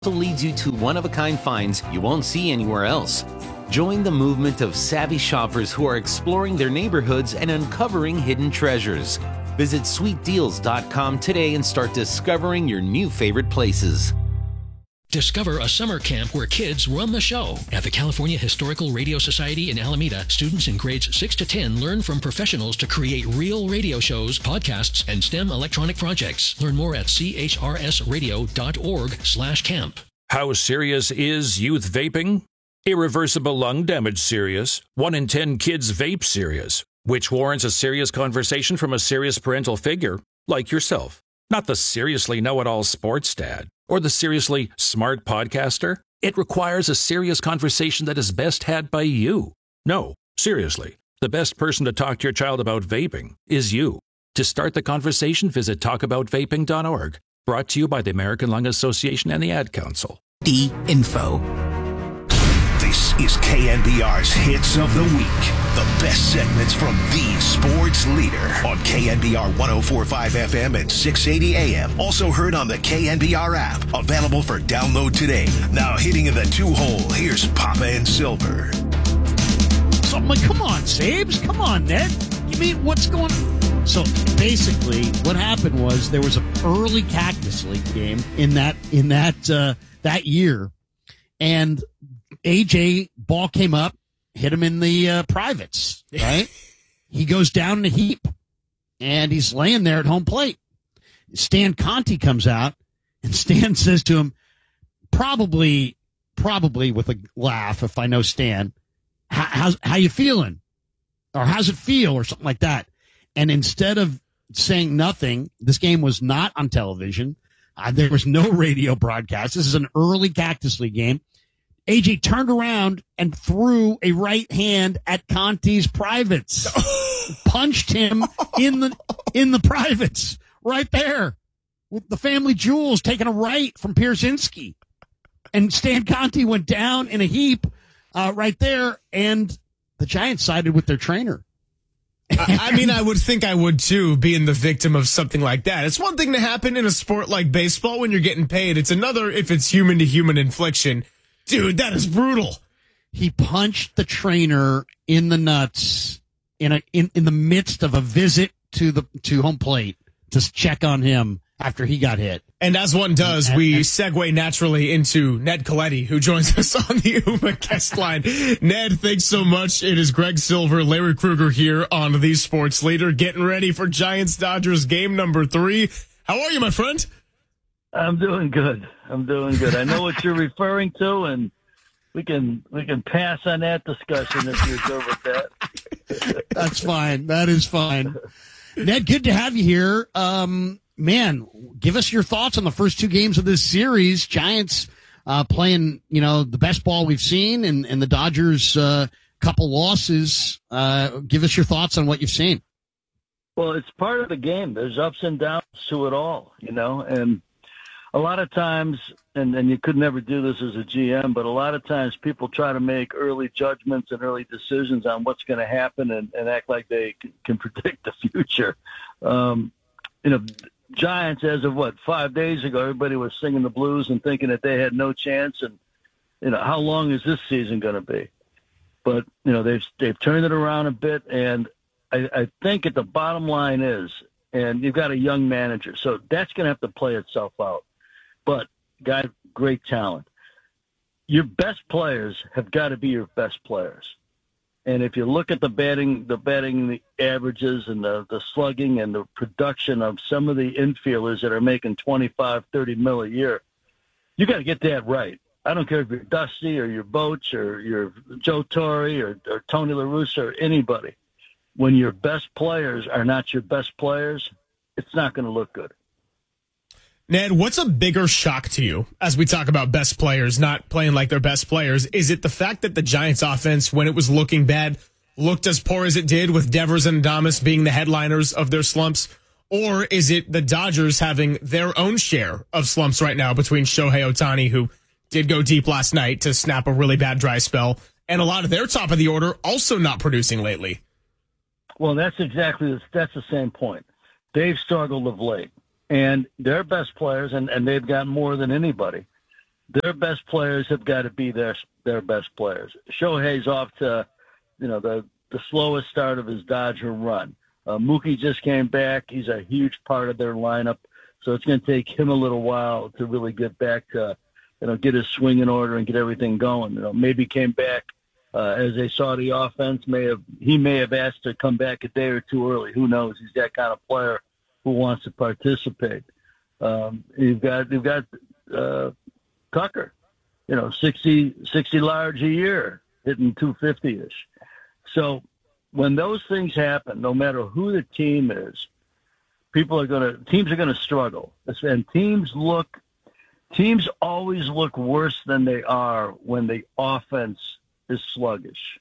leads you to one-of-a-kind finds you won't see anywhere else. Join the movement of savvy shoppers who are exploring their neighborhoods and uncovering hidden treasures. Visit sweetdeals.com today and start discovering your new favorite places. Discover a summer camp where kids run the show. At the California Historical Radio Society in Alameda, students in grades 6 to 10 learn from professionals to create real radio shows, podcasts, and STEM electronic projects. Learn more at chrsradio.org/camp. How serious is youth vaping? Irreversible lung damage serious. 1 in 10 kids vape serious, which warrants a serious conversation from a serious parental figure like yourself. Not the seriously know-it-all sports dad or the seriously smart podcaster. It requires a serious conversation that is best had by you. No, seriously, the best person to talk to your child about vaping is you. To start the conversation, visit talkaboutvaping.org. Brought to you by the American Lung Association and the Ad Council. Info. This is KNBR's Hits of the Week. The best segments from the sports leader on KNBR 104.5 FM and 680 AM. Also heard on the KNBR app. Available for download today. Now hitting in the 2-hole, here's Papa and Silver. So I'm like, come on, Sabes. Come on, Ned. You mean what's going on? So basically what happened was there was an early Cactus League game in that year, and AJ ball came up, hit him in the privates, right? He goes down in a heap, and he's laying there at home plate. Stan Conti comes out, and Stan says to him, probably with a laugh, if I know Stan, how you feeling? Or how's it feel? Or something like that. And instead of saying nothing, this game was not on television. There was no radio broadcast. This is an early Cactus League game. AJ turned around and threw a right hand at Conti's privates. Punched him in the privates right there with the family jewels taking a right from Pierzynski. And Stan Conti went down in a heap right there, and the Giants sided with their trainer. I mean, I would think I would too, being the victim of something like that. It's one thing to happen in a sport like baseball when you're getting paid. It's another if it's human to human infliction. Dude, that is brutal. He punched the trainer in the nuts in the midst of a visit to home plate to check on him after he got hit. And as one does, we segue naturally into Ned Coletti, who joins us on the UMA guest line. Ned, thanks so much. It is Greg Silver, Larry Krueger here on The Sports Leader, getting ready for Giants-Dodgers game number 3. How are you, my friend? I'm doing good. I know what you're referring to, and we can pass on that discussion if you're good with that. That's fine. That is fine. Ned, good to have you here. Man, give us your thoughts on the first 2 games of this series. Giants playing, the best ball we've seen, and the Dodgers couple losses. Give us your thoughts on what you've seen. Well, it's part of the game. There's ups and downs to it all, and a lot of times, and you could never do this as a GM, but a lot of times people try to make early judgments and early decisions on what's going to happen and act like they can predict the future. Giants, as of 5 days ago, everybody was singing the blues and thinking that they had no chance. And, how long is this season going to be? But, they've turned it around a bit. And I think at the bottom line is, and you've got a young manager, so that's going to have to play itself out. But, got great talent. Your best players have got to be your best players. And if you look at the batting the averages and the slugging and the production of some of the infielders that are making $25-30 million a year, you got to get that right. I don't care if you're Dusty or you're Boch or you're Joe Torre or Tony La Russa or anybody. When your best players are not your best players, it's not going to look good. Ned, what's a bigger shock to you as we talk about best players not playing like their best players? Is it the fact that the Giants offense, when it was looking bad, looked as poor as it did with Devers and Adames being the headliners of their slumps? Or is it the Dodgers having their own share of slumps right now between Shohei Ohtani, who did go deep last night to snap a really bad dry spell, and a lot of their top of the order also not producing lately? Well, that's the same point. They've struggled of late. And their best players, and they've got more than anybody, their best players have got to be their best players. Shohei's off to, the slowest start of his Dodger run. Mookie just came back. He's a huge part of their lineup, so it's going to take him a little while to really get back to, get his swing in order and get everything going. Maybe came back as they saw the offense. He may have asked to come back a day or two early. Who knows? He's that kind of player who wants to participate. You've got Tucker, 60 large a year, hitting 250-ish. So when those things happen, no matter who the team is, teams are going to struggle. And teams always look worse than they are when the offense is sluggish.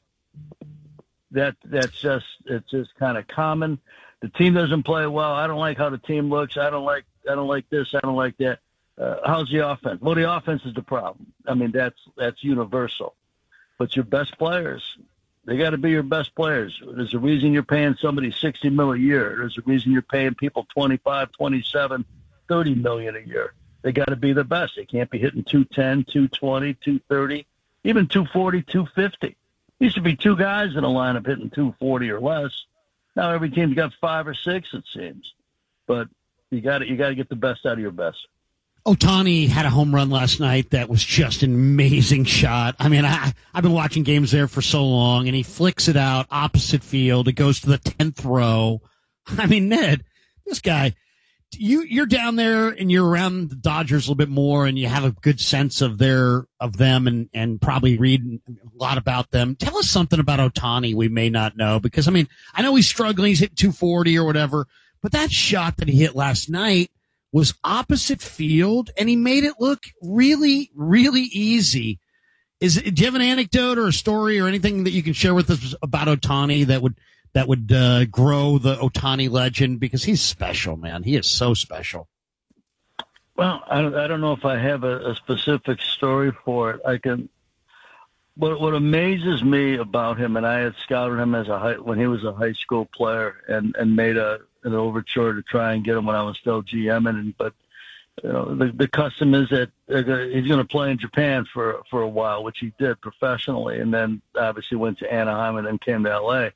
It's just kind of common. The team doesn't play well. I don't like how the team looks. I don't like this. I don't like that. How's the offense? Well, the offense is the problem. I mean, that's universal. But your best players, they got to be your best players. There's a reason you're paying somebody $60 million a year. There's a reason you're paying people $25, $27, $30 million a year. They got to be the best. They can't be hitting 210, 220, 230, even 240, 250. Used to be two guys in a lineup hitting 240 or less. Now every team's got 5 or 6, it seems. But you got to get the best out of your best. Ohtani had a home run last night that was just an amazing shot. I mean, I've been watching games there for so long, and he flicks it out opposite field. It goes to the 10th row. I mean, Ned, this guy, you're down there and you're around the Dodgers a little bit more, and you have a good sense of them and probably read a lot about them. Tell us something about Ohtani we may not know, because, I mean, I know he's struggling. He's hit 240 or whatever, but that shot that he hit last night was opposite field, and he made it look really, really easy. Do you have an anecdote or a story or anything that you can share with us about Ohtani that would grow the Ohtani legend? Because he's special, man. He is so special. Well, I don't know if I have a specific story for it. What amazes me about him, and I had scouted him when he was a high school player, and made an overture to try and get him when I was still GMing. But the custom is that he's going to play in Japan for a while, which he did professionally, and then obviously went to Anaheim and then came to LA.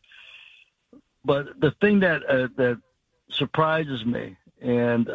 But the thing that surprises me, and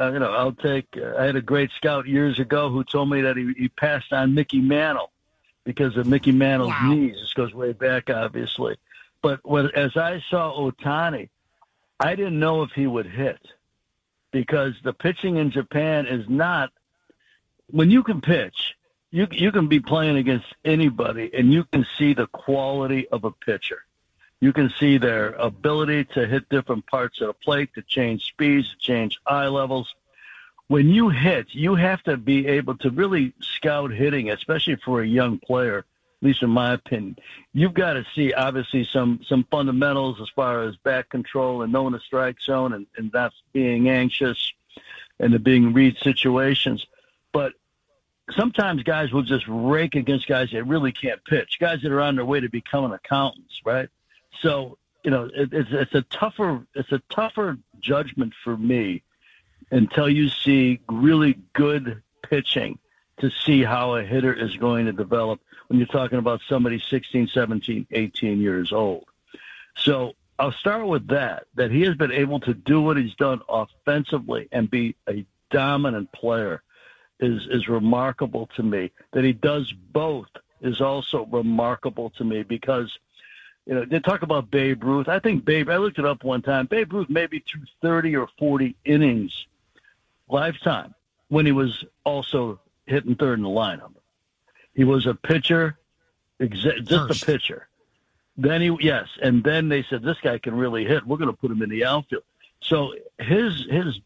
I had a great scout years ago who told me that he passed on Mickey Mantle because of Mickey Mantle's knees. This goes way back, obviously. But as I saw Ohtani, I didn't know if he would hit, because the pitching in Japan is not – when you can pitch, you can be playing against anybody, and you can see the quality of a pitcher. You can see their ability to hit different parts of the plate, to change speeds, to change eye levels. When you hit, you have to be able to really scout hitting, especially for a young player, at least in my opinion. You've got to see, obviously, some fundamentals as far as back control and knowing the strike zone and not being anxious and the being read situations. But sometimes guys will just rake against guys that really can't pitch, guys that are on their way to becoming accountants, right? So, it's a tougher judgment for me until you see really good pitching to see how a hitter is going to develop when you're talking about somebody 16, 17, 18 years old. So I'll start with that he has been able to do what he's done offensively and be a dominant player is remarkable to me. That he does both is also remarkable to me, because they talk about Babe Ruth. I think I looked it up one time. Babe Ruth maybe threw 30 or 40 innings lifetime when he was also hitting third in the lineup. He was a pitcher, just a pitcher. Then and then they said, this guy can really hit. We're going to put him in the outfield. So his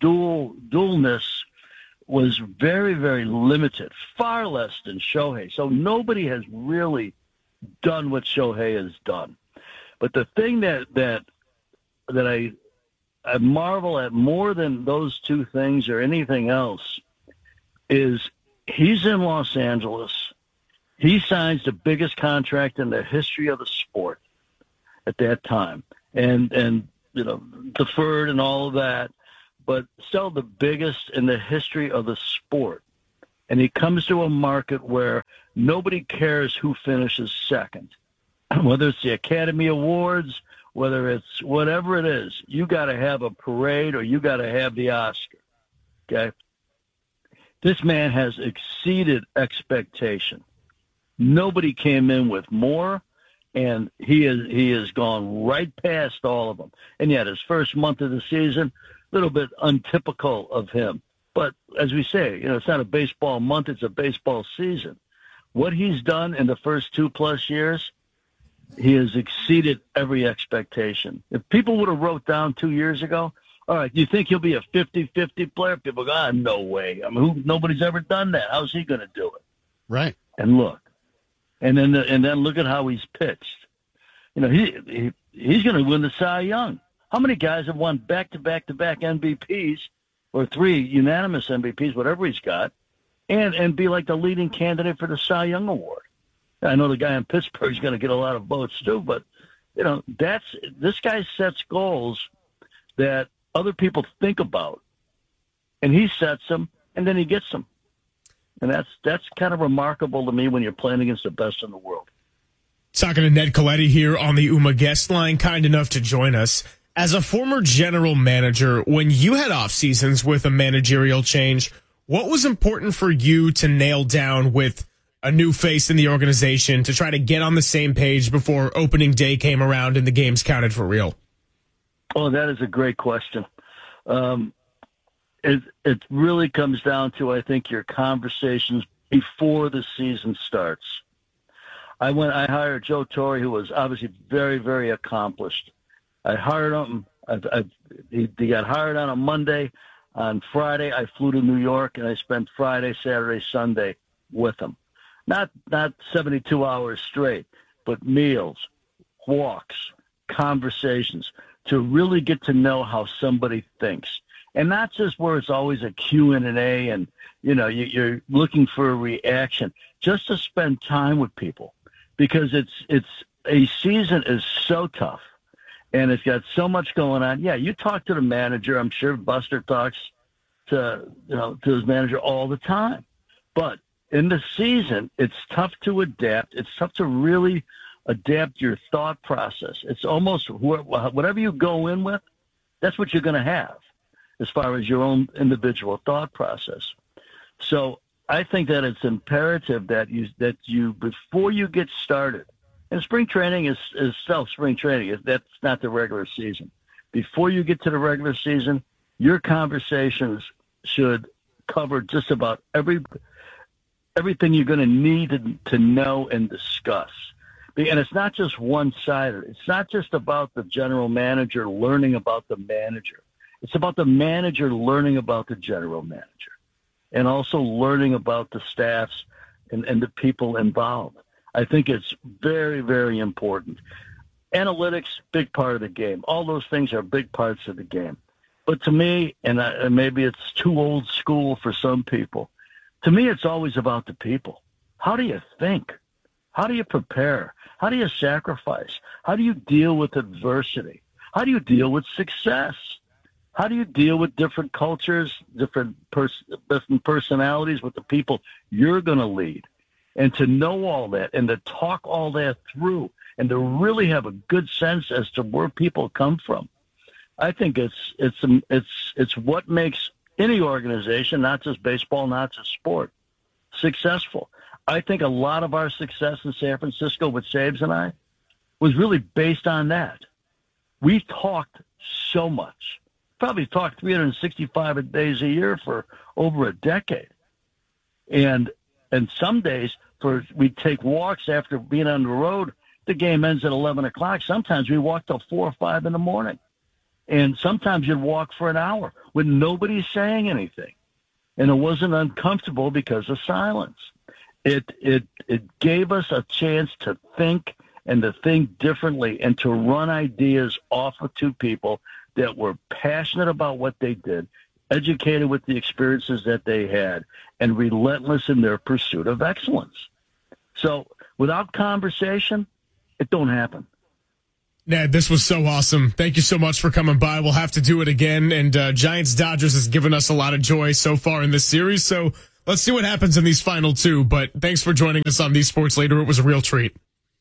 dualness was very, very limited, far less than Shohei. So nobody has really done what Shohei has done. But the thing that I marvel at more than those two things or anything else is he's in Los Angeles. He signs the biggest contract in the history of the sport at that time, and deferred and all of that, but still the biggest in the history of the sport. And he comes to a market where nobody cares who finishes second. Whether it's the Academy Awards, whether it's whatever it is, you got to have a parade or you got to have the Oscar. Okay? This man has exceeded expectation. Nobody came in with more, and he has gone right past all of them. And yet his first month of the season, a little bit untypical of him. But as we say, it's not a baseball month, it's a baseball season. What he's done in the first 2+ years, he has exceeded every expectation. If people would have wrote down 2 years ago, all right, you think he'll be a 50-50 player? People go, no way. I mean, nobody's ever done that. How's he going to do it? Right. And look. And then look at how he's pitched. He's going to win the Cy Young. How many guys have won back-to-back-to-back MVPs or 3 unanimous MVPs, whatever he's got, and be like the leading candidate for the Cy Young Award? I know the guy in Pittsburgh is going to get a lot of votes too, but this guy sets goals that other people think about, and he sets them, and then he gets them, and that's kind of remarkable to me when you're playing against the best in the world. Talking to Ned Colletti here on the UMA guest line, kind enough to join us. As a former general manager, when you had off seasons with a managerial change, what was important for you to nail down with a new face in the organization to try to get on the same page before opening day came around and the games counted for real? Oh, that is a great question. It really comes down to, I think, your conversations before the season starts. I hired Joe Torre, who was obviously very, very accomplished. I hired him. He got hired on a Monday. On Friday, I flew to New York, and I spent Friday, Saturday, Sunday with him. Not 72 hours straight, but meals, walks, conversations, to really get to know how somebody thinks. And not just where it's always a Q&A and, you're looking for a reaction, just to spend time with people, because it's a season is so tough and it's got so much going on. Yeah, you talk to the manager. I'm sure Buster talks to his manager all the time, but in the season, it's tough to adapt. It's tough to really adapt your thought process. It's almost whatever you go in with, that's what you're going to have as far as your own individual thought process. So I think that it's imperative that you before you get started, and spring training is spring training. That's not the regular season. Before you get to the regular season, your conversations should cover just about everything you're going to need to know and discuss. And it's not just one-sided. It's not just about the general manager learning about the manager. It's about the manager learning about the general manager and also learning about the staffs and the people involved. I think it's very, very important. Analytics, big part of the game. All those things are big parts of the game. But to me, and maybe it's too old school for some people, to me it's always about the people. How do you think? How do you prepare? How do you sacrifice? How do you deal with adversity? How do you deal with success? How do you deal with different cultures, different personalities with the people you're going to lead? And to know all that and to talk all that through and to really have a good sense as to where people come from. I think it's what makes any organization, not just baseball, not just sport, successful. I think a lot of our success in San Francisco with Sabes and I was really based on that. We talked so much, probably talked 365 days a year for over a decade. And some days we'd take walks after being on the road. The game ends at 11 o'clock. Sometimes we walk till 4 or 5 in the morning. And sometimes you'd walk for an hour with nobody saying anything. And it wasn't uncomfortable because of silence. It gave us a chance to think and to think differently and to run ideas off of two people that were passionate about what they did, educated with the experiences that they had, and relentless in their pursuit of excellence. So without conversation, it don't happen. Ned, this was so awesome. Thank you so much for coming by. We'll have to do it again. And Giants-Dodgers has given us a lot of joy so far in this series. So Let's see what happens in these final two, but thanks for joining us on These Sports Later. It was a real treat.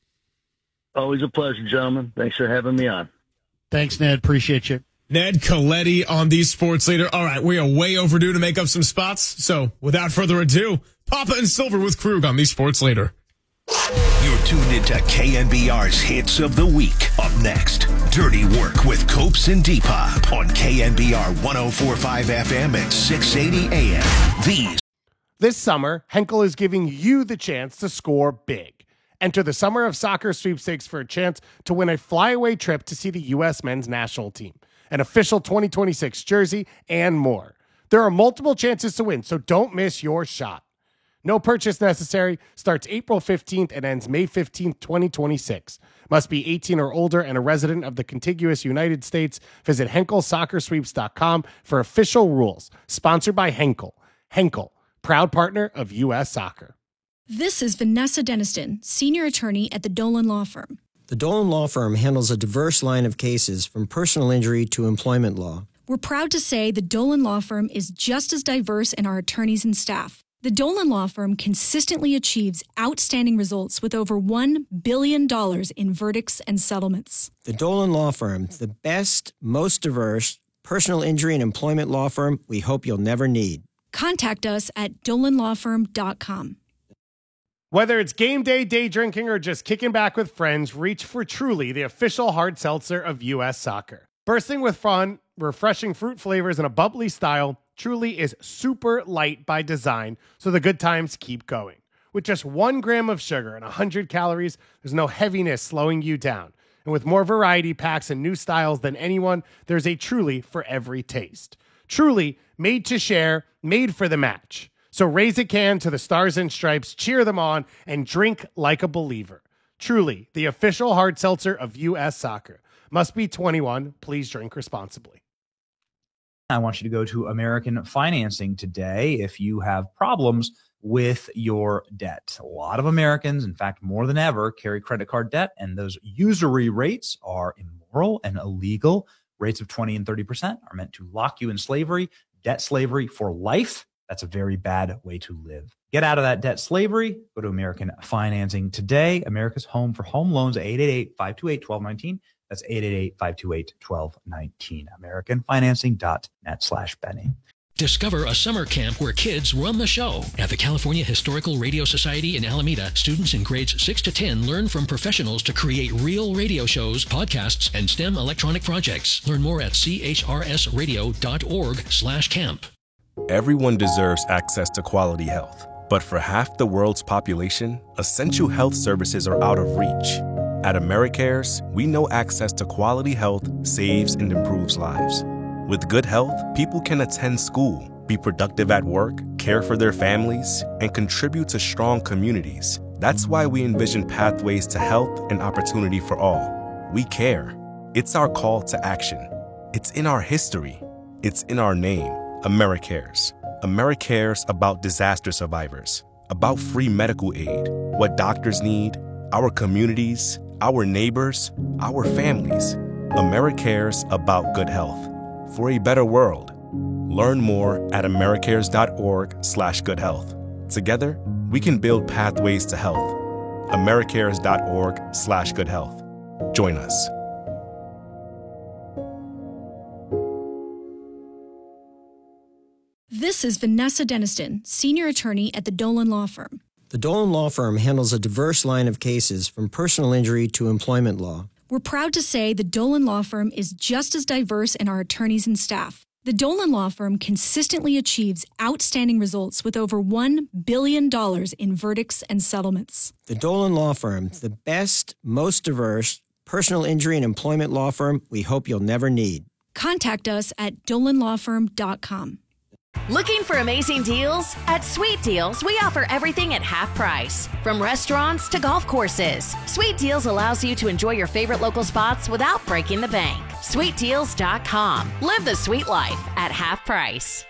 Always a pleasure, gentlemen. Thanks for having me on. Thanks, Ned. Appreciate you. Ned Colletti on These Sports Later. All right, we are way overdue to make up some spots. So without further ado, Papa and Silver with Krug on These Sports Later. You're tuned into KNBR's Hits of the Week. Up next, Dirty Work with Copes and Depop on KNBR 104.5 FM at 680 AM. This summer, Henkel is giving you the chance to score big. Enter the Summer of Soccer sweepstakes for a chance to win a flyaway trip to see the U.S. men's national team, an official 2026 jersey, and more. There are multiple chances to win, so don't miss your shot. No purchase necessary. Starts April 15th and ends May 15th, 2026. Must be 18 or older and a resident of the contiguous United States. Visit HenkelSoccerSweeps.com for official rules. Sponsored by Henkel. Henkel, proud partner of U.S. Soccer. This is Vanessa Deniston, senior attorney at the Dolan Law Firm. The Dolan Law Firm handles a diverse line of cases from personal injury to employment law. We're proud to say the Dolan Law Firm is just as diverse in our attorneys and staff. The Dolan Law Firm consistently achieves outstanding results with over $1 billion in verdicts and settlements. The Dolan Law Firm, the best, most diverse personal injury and employment law firm we hope you'll never need. Contact us at dolanlawfirm.com. Whether it's game day, day drinking, or just kicking back with friends, reach for Truly, the official hard seltzer of U.S. Soccer. Bursting with fun, refreshing fruit flavors, and a bubbly style, Truly is super light by design, so the good times keep going. With just 1 gram of sugar and 100 calories, there's no heaviness slowing you down. And with more variety packs and new styles than anyone, there's a Truly for every taste. Truly, made to share, made for the match. So raise a can to the Stars and Stripes, cheer them on, and drink like a believer. Truly, the official hard seltzer of U.S. Soccer. Must be 21. Please drink responsibly. I want you to go to American Financing today if you have problems with your debt. A lot of Americans, in fact, more than ever, carry credit card debt, and those usury rates are immoral and illegal. Rates of 20 and 30% are meant to lock you in slavery, debt slavery for life. That's a very bad way to live. Get out of that debt slavery. Go to American Financing today. America's home for home loans, 888-528-1219. That's 888-528-1219. AmericanFinancing.net/Benny. Discover a summer camp where kids run the show. At the California Historical Radio Society in Alameda, students in grades 6 to 10 learn from professionals to create real radio shows, podcasts, and STEM electronic projects. Learn more at chrsradio.org/camp. Everyone deserves access to quality health. But for half the world's population, essential health services are out of reach. At AmeriCares, we know access to quality health saves and improves lives. With good health, people can attend school, be productive at work, care for their families, and contribute to strong communities. That's why we envision pathways to health and opportunity for all. We care. It's our call to action. It's in our history. It's in our name, AmeriCares. AmeriCares about disaster survivors, about free medical aid, what doctors need, our communities, our neighbors, our families. AmeriCares about good health. For a better world. Learn more at americares.org/goodhealth. Together, we can build pathways to health. americares.org/goodhealth. Join us. This is Vanessa Deniston, senior attorney at the Dolan Law Firm. The Dolan Law Firm handles a diverse line of cases from personal injury to employment law. We're proud to say the Dolan Law Firm is just as diverse in our attorneys and staff. The Dolan Law Firm consistently achieves outstanding results with over $1 billion in verdicts and settlements. The Dolan Law Firm, the best, most diverse personal injury and employment law firm we hope you'll never need. Contact us at dolanlawfirm.com. Looking for amazing deals? At Sweet Deals, we offer everything at half price. From restaurants to golf courses, Sweet Deals allows you to enjoy your favorite local spots without breaking the bank. SweetDeals.com. Live the sweet life at half price.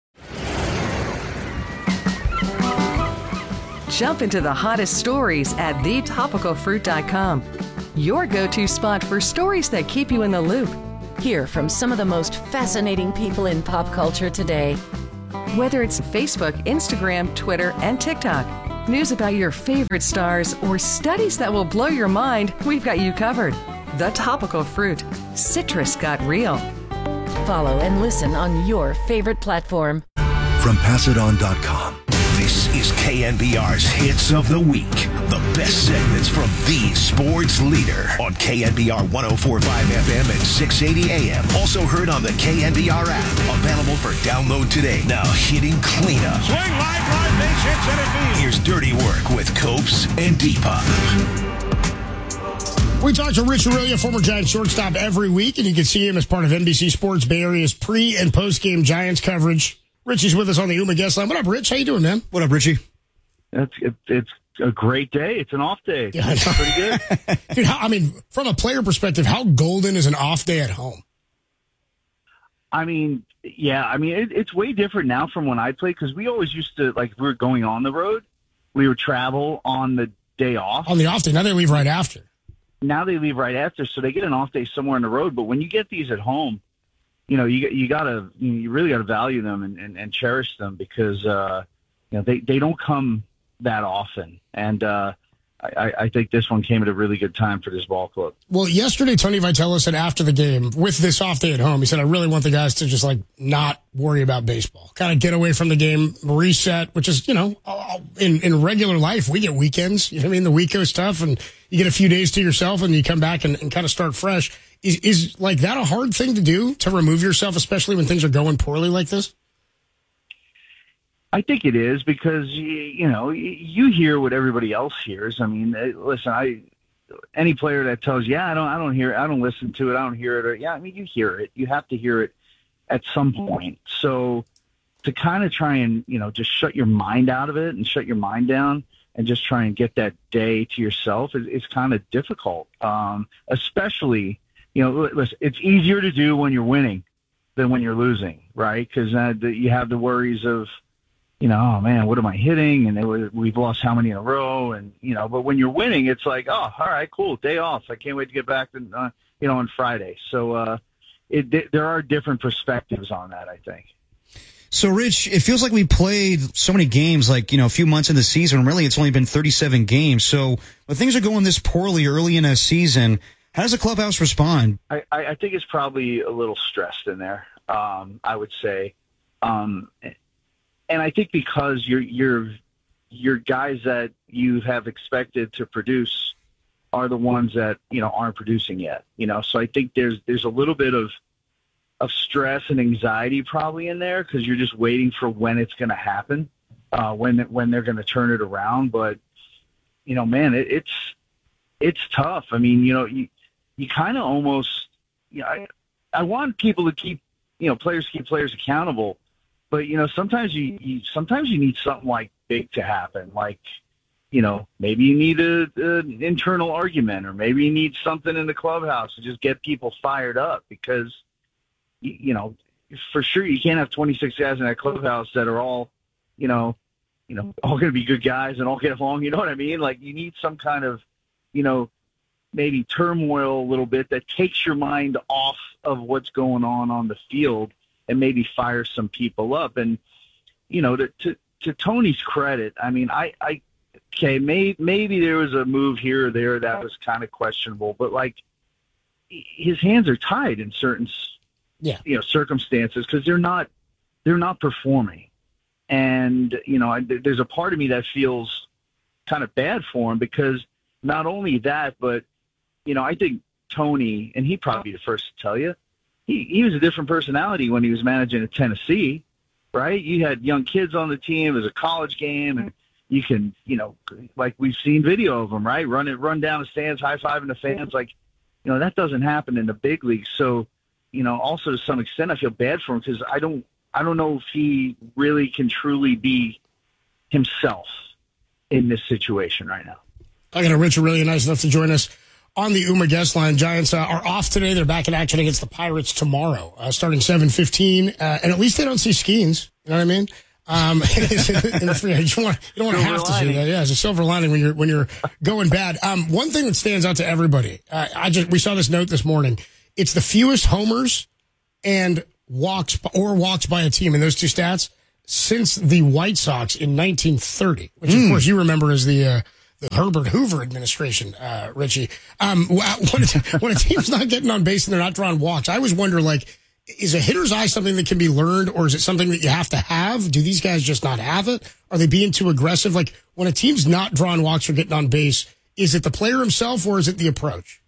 Jump into the hottest stories at thetopicalfruit.com. Your go-to spot for stories that keep you in the loop. Hear from some of the most fascinating people in pop culture today. Whether it's Facebook, Instagram, Twitter, and TikTok, news about your favorite stars, or studies that will blow your mind, we've got you covered. The Topical Fruit. Citrus got real. Follow and listen on your favorite platform. From PassItOn.com, this is KNBR's Hits of the Week. The best segments from the sports leader on KNBR 104.5 FM and 680 AM. Also heard on the KNBR app. Available for download today. Now hitting cleanup. Swing, line drive, base hit, center field. Here's Dirty Work with Copes and Deepa. We talk to Rich Aurilia, former Giants shortstop, every week, and you can see him as part of NBC Sports Bay Area's pre- and post-game Giants coverage. Richie's with us on the Uma guest line. What up, Rich? How you doing, man? What up, Richie? It's a great day. It's an off day. Yeah, it's pretty good. Dude, from a player perspective, how golden is an off day at home? It's way different now from when I played, because we always used to, we were going on the road. We would travel on the day off. On the off day. Now they leave right after. Now they leave right after, so they get an off day somewhere on the road. But when you get these at home, you really gotta value them and cherish them, because they don't come that often. And I think this one came at a really good time for this ball club. Well, yesterday Tony Vitello said after the game, with this off day at home, he said, I really want the guys to just not worry about baseball, kind of get away from the game, reset, which is, in regular life, we get weekends, the week goes tough and you get a few days to yourself and you come back and kind of start fresh. Is that a hard thing to do, to remove yourself, especially when things are going poorly like this? I think it is, because you hear what everybody else hears. I mean, listen, any player that tells you, I don't hear it, I don't listen to it, I don't hear it, or you hear it. You have to hear it at some point. So to kind of try and just shut your mind out of it and shut your mind down and just try and get that day to yourself is kind of difficult. Especially, listen, it's easier to do when you're winning than when you're losing, right? Because you have the worries of, oh man, what am I hitting? And we've lost how many in a row? And, but when you're winning, it's like, oh, all right, cool, day off. I can't wait to get back on Friday. So there are different perspectives on that, I think. So, Rich, it feels like we played so many games, a few months in the season. Really, it's only been 37 games. So when things are going this poorly early in a season, how does the clubhouse respond? I think it's probably a little stressed in there, I would say. And I think because your guys that you have expected to produce are the ones that aren't producing yet. So I think there's a little bit of stress and anxiety probably in there, because you're just waiting for when it's going to happen, when they're going to turn it around. But man, it's tough. I mean, you kind of almost I want people to keep players to keep players accountable. But sometimes you need something big to happen, maybe you need an internal argument, or maybe you need something in the clubhouse to just get people fired up, because for sure you can't have 26 guys in that clubhouse that are all all going to be good guys and all get along. You know what I mean? You need some kind of maybe turmoil a little bit that takes your mind off of what's going on the field, and maybe fire some people up. And, to Tony's credit, I mean, maybe there was a move here or there that was kind of questionable, but his hands are tied in certain, circumstances, because they're not performing. And, there's a part of me that feels kind of bad for him, because not only that, but, I think Tony, and he'd probably be the first to tell you, he was a different personality when he was managing at Tennessee, right? You had young kids on the team. It was a college game, and you can, we've seen video of him, right? Run down the stands, high-fiving the fans. That doesn't happen in the big leagues. So, also to some extent, I feel bad for him, because I don't know if he really can truly be himself in this situation right now. I got a Rich Aurilia nice enough to join us on the Uma guest line. Giants are off today. They're back in action against the Pirates tomorrow, starting 7:15. And at least they don't see Skeens. You know what I mean? You don't want to have to see that. Yeah, it's a silver lining when you're going bad. One thing that stands out to everybody, we saw this note this morning. It's the fewest homers and walks by a team in those two stats since the White Sox in 1930, which of course you remember as the Herbert Hoover administration, Richie. When a team's not getting on base and they're not drawing walks, I always wonder, like, is a hitter's eye something that can be learned, or is it something that you have to have? Do these guys just not have it? Are they being too aggressive? Like, when a team's not drawing walks or getting on base, is it the player himself or is it the approach?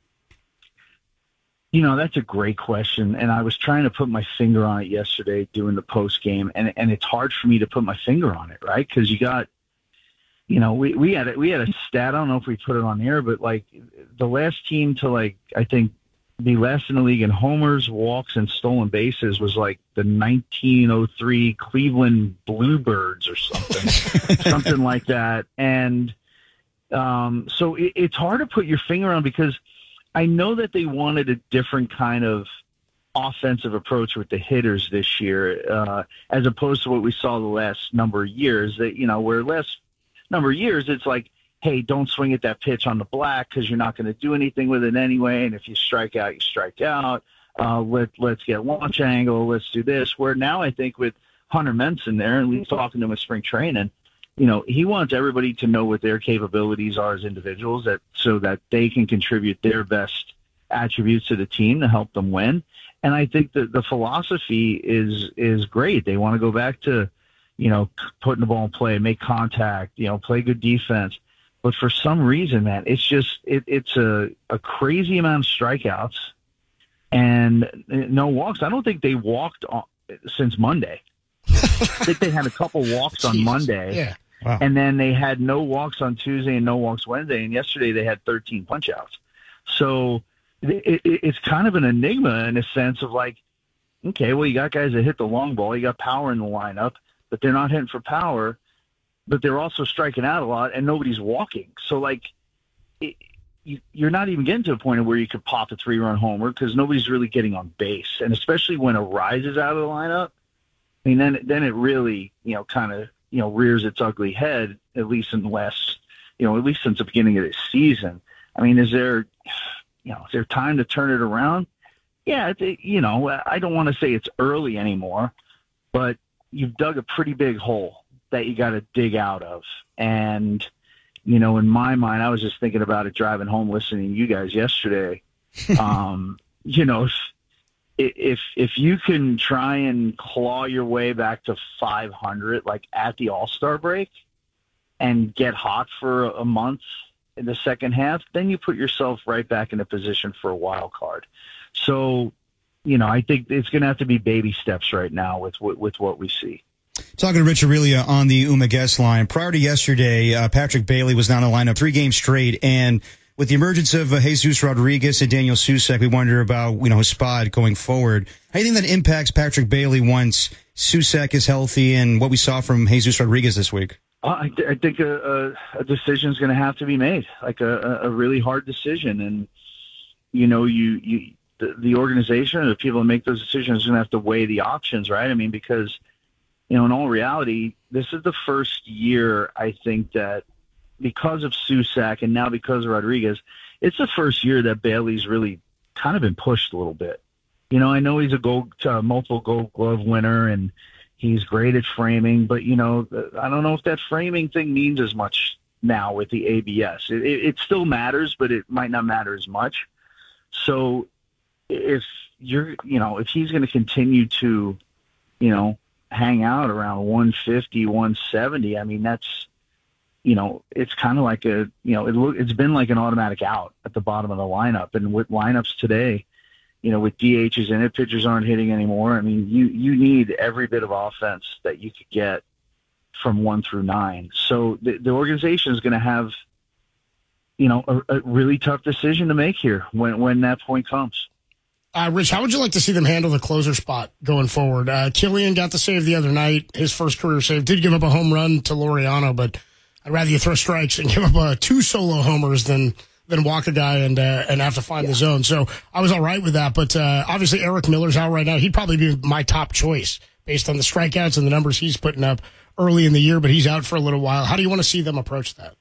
You know, that's a great question, and I was trying to put my finger on it yesterday doing the post game, and it's hard for me to put my finger on it, right? Because you got, you know, we had a stat. I don't know if we put it on air, but like the last team to, like, I think the last in the league in homers, walks, and stolen bases was like the 1903 Cleveland Bluebirds or something, something like that, and so it's hard to put your finger on because I know that they wanted a different kind of offensive approach with the hitters this year, as opposed to what we saw the last number of years. That, you know, where last number of years it's like, hey, don't swing at that pitch on the black because you're not going to do anything with it anyway. And if you strike out, you strike out. Let's get launch angle. Let's do this. Where now I think with Hunter Menson there, and least talking to him at spring training, you know, he wants everybody to know what their capabilities are as individuals, so that they can contribute their best attributes to the team to help them win. And I think that the philosophy is great. They want to go back to, you know, putting the ball in play, make contact, you know, play good defense. But for some reason, man, it's just it's a crazy amount of strikeouts and no walks. I don't think they walked since Monday. I think they had a couple walks on Monday. Yeah. Wow. And then they had no walks on Tuesday and no walks Wednesday. And yesterday they had 13 punch-outs. So it's kind of an enigma in a sense of like, okay, well, you got guys that hit the long ball. You got power in the lineup, but they're not hitting for power. But they're also striking out a lot, and nobody's walking. So, like, you're not even getting to a point where you could pop a 3-run homer because nobody's really getting on base. And especially when a Rise is out of the lineup, I mean, then it really, you know, kind of, you know, rears its ugly head, at least in the last, you know, at least since the beginning of this season. I mean, is there time to turn it around? Yeah, you know, I don't want to say it's early anymore, but you've dug a pretty big hole that you got to dig out of. And, you know, in my mind, I was just thinking about it driving home, listening to you guys yesterday. You know, if you can try and claw your way back to 500, like at the All-Star break, and get hot for a month in the second half, then you put yourself right back in a position for a wild card. So, you know, I think it's going to have to be baby steps right now with what we see. Talking to Rich Aurilia on the UMA guest line. Prior to yesterday, Patrick Bailey was not in the lineup 3 games straight, and with the emergence of Jesus Rodriguez and Daniel Susac, we wonder about, you know, his spot going forward. How do you think that impacts Patrick Bailey once Susac is healthy, and what we saw from Jesus Rodriguez this week? I think a decision is going to have to be made, like a really hard decision, and you know, the organization or the people that make those decisions are going to have to weigh the options, right? I mean, because, you know, in all reality, this is the first year, I think, that because of Susac and now because of Rodriguez, it's the first year that Bailey's really kind of been pushed a little bit. You know, I know he's a multiple Gold Glove winner and he's great at framing, but, you know, I don't know if that framing thing means as much now with the ABS. It still matters, but it might not matter as much. So if he's going to continue to, you know, hang out around 150, 170, I mean, that's, you know, it's kind of like it's been like an automatic out at the bottom of the lineup. And with lineups today, you know, with DHs in it, pitchers aren't hitting anymore. I mean, you need every bit of offense that you could get from 1 through 9. So the organization is going to have, you know, a really tough decision to make here when that point comes. Rich, how would you like to see them handle the closer spot going forward? Killian got the save the other night, his first career save. Did give up a home run to Laureano, but I'd rather you throw strikes and give up 2 solo homers than walk a guy and have to find the zone. So I was all right with that. But obviously Eric Miller's out right now. He'd probably be my top choice based on the strikeouts and the numbers he's putting up early in the year, but he's out for a little while. How do you want to see them approach that?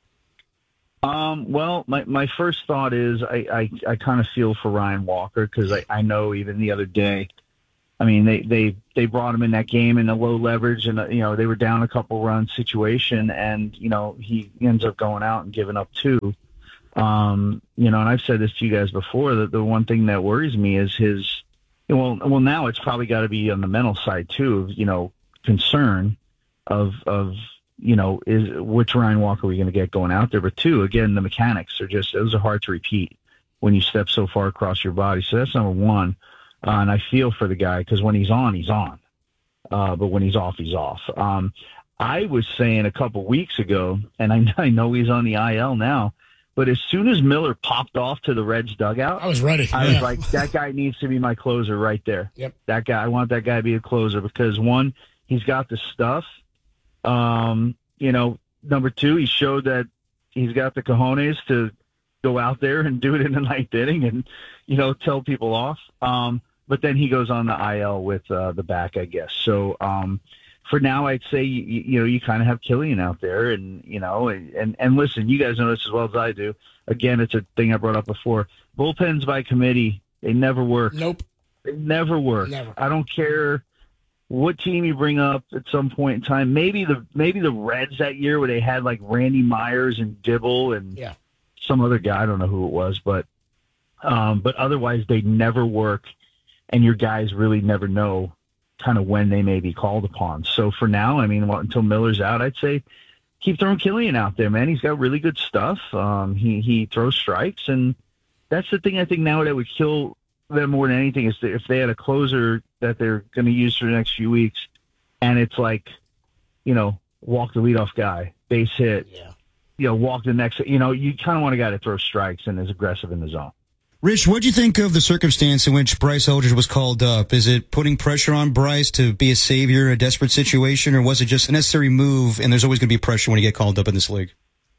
Well, my first thought is I kind of feel for Ryan Walker because I know even the other day I mean, they brought him in that game in a low leverage, and they were down a couple run situation, and he ends up going out and giving up 2. And I've said this to you guys before, that the one thing that worries me is his. Well, now it's probably got to be on the mental side too, of concern of is which Ryan Walker are we going to get going out there? But 2, again, the mechanics are those are hard to repeat when you step so far across your body. So that's number 1. And I feel for the guy, because when he's on, he's on. But when he's off, he's off. I was saying a couple weeks ago, and I know he's on the IL now, but as soon as Miller popped off to the Reds dugout, I was ready. I was like, that guy needs to be my closer right there. Yep. That guy, I want that guy to be a closer, because 1, he's got the stuff. Number 2, he showed that he's got the cojones to go out there and do it in the 9th inning and, tell people off. But then he goes on the IL with the back, I guess. So for now, I'd say, you kind of have Killian out there. And, and listen, you guys know this as well as I do. Again, it's a thing I brought up before. Bullpens by committee, they never work. Nope. They never work. Never. I don't care what team you bring up at some point in time. Maybe the Reds that year where they had like Randy Myers and Dibble and some other guy. I don't know who it was, but otherwise they never work. And your guys really never know kind of when they may be called upon. So for now, I mean, until Miller's out, I'd say keep throwing Killian out there, man. He's got really good stuff. He throws strikes, and that's the thing I think now that would kill them more than anything is that if they had a closer that they're going to use for the next few weeks, and it's like, walk the leadoff guy, base hit, walk the next, you kind of want a guy to throw strikes and is aggressive in the zone. Rich, what do you think of the circumstance in which Bryce Eldridge was called up? Is it putting pressure on Bryce to be a savior in a desperate situation, or was it just a necessary move, and there's always going to be pressure when you get called up in this league?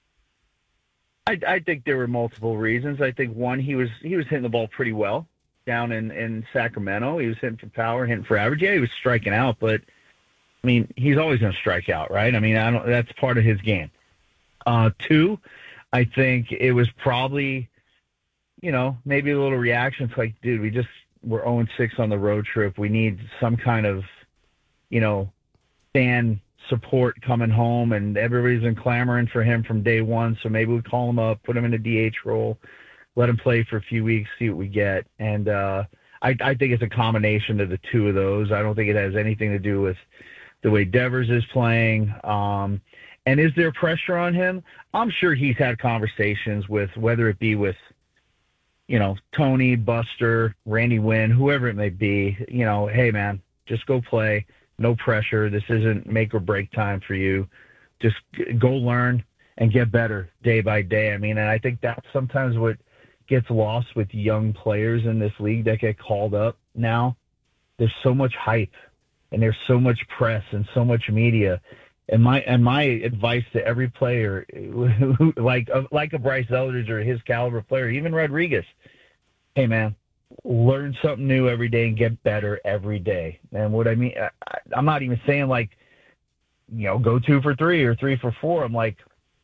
I think there were multiple reasons. I think, 1, he was hitting the ball pretty well down in Sacramento. He was hitting for power, hitting for average. Yeah, he was striking out, but, I mean, he's always going to strike out, right? I mean, that's part of his game. 2, I think it was probably – maybe a little reaction. It's like, dude, we're 0-6 on the road trip. We need some kind of, fan support coming home, and everybody's been clamoring for him from day 1. So maybe we call him up, put him in a DH role, let him play for a few weeks, see what we get. And I think it's a combination of the 2 of those. I don't think it has anything to do with the way Devers is playing. And is there pressure on him? I'm sure he's had conversations with, whether it be with, Tony, Buster, Randy Wynn, whoever it may be, hey, man, just go play. No pressure. This isn't make or break time for you. Just go learn and get better day by day. I mean, and I think that's sometimes what gets lost with young players in this league that get called up now. There's so much hype, and there's so much press and so much media. And my advice to every player, who, like a Bryce Eldridge or his caliber player, even Rodriguez, hey, man, learn something new every day and get better every day. And what I mean, I'm not even saying like, go 2 for 3 or 3 for 4. I'm like,